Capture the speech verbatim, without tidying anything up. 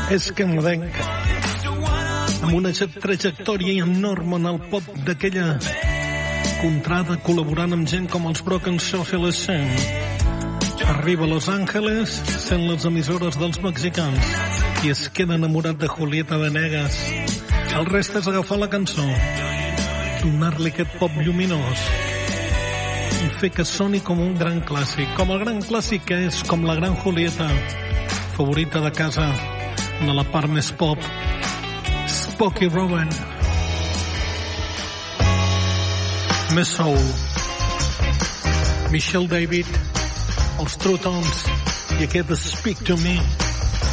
És canadenca, amb una trajectòria enorme en el pop d'aquella contrada, col·laborant amb gent com els Broken Social Scene. Arriba a Los Angeles, sent les emissores dels mexicans i es queda enamorat de Julieta Venegas. El rest és agafar la cançó, donar-li aquest pop lluminós i fer que soni com un gran clàssic, com el gran clàssic que és, com la gran Julieta, favorita de casa, de la part més pop, Smokey Robin. Més soul, Michelle David, els True Tones i aquest Speak to Me.